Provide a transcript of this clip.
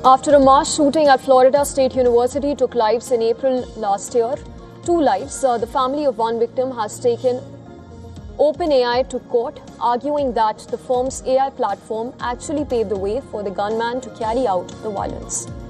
After a mass shooting at Florida State University took lives in April last year, two lives, the family of one victim has taken OpenAI to court, arguing that the firm's AI platform actually paved the way for the gunman to carry out the violence.